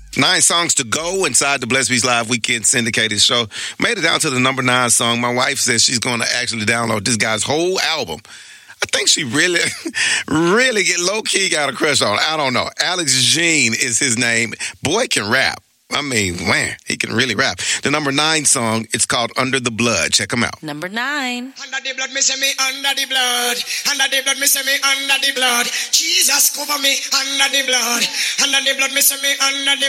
9 songs to go inside the Blessed Beats Live Weekend syndicated show. Made it down to the number 9 song. My wife says she's going to actually download this guy's whole album. I think she really, really low-key got a crush on. I don't know. Alex Jean is his name. Boy can rap. I mean, man, he can really rap. The number 9 song, it's called Under the Blood. Check him out. Number 9. Under the blood, me say me under the blood. Under the blood, me say me under the blood. Jesus cover me under the blood. Under the blood, me say me under the